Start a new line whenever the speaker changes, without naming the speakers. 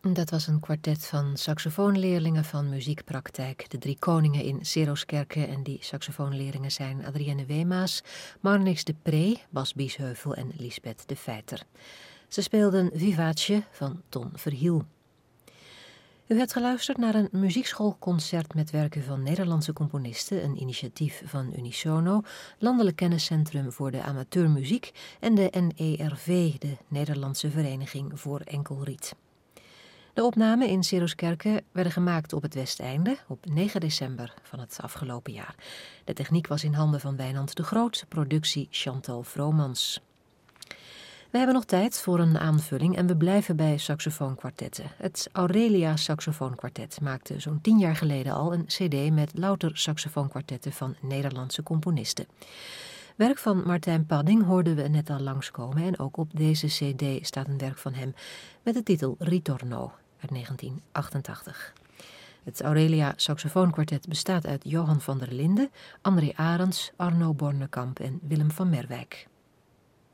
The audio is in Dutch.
Dat was een kwartet van saxofoonleerlingen van muziekpraktijk De Drie Koningen in Seroskerke. En die saxofoonleerlingen zijn Adrienne Weemaas, Marnix de Pre, Bas Biesheuvel en Lisbeth de Feiter. Ze speelden Vivace van Ton Verhiel. U hebt geluisterd naar een muziekschoolconcert met werken van Nederlandse componisten, een initiatief van Unisono, Landelijk Kenniscentrum voor de Amateurmuziek en de NERV, de Nederlandse Vereniging voor Enkelriet. De opnamen in Seroskerke werden gemaakt op het Westeinde op 9 december van het afgelopen jaar. De techniek was in handen van Wijnand de Groot, productie Chantal Vromans. We hebben nog tijd voor een aanvulling en we blijven bij saxofoonkwartetten. Het Aurelia Saxofoonkwartet maakte zo'n 10 jaar geleden al een cd met louter saxofoonkwartetten van Nederlandse componisten. Werk van Martijn Padding hoorden we net al langskomen en ook op deze cd staat een werk van hem met de titel Ritorno uit 1988. Het Aurelia Saxofoonkwartet bestaat uit Johan van der Linden, André Arends, Arno Bornekamp en Willem van Merwijk.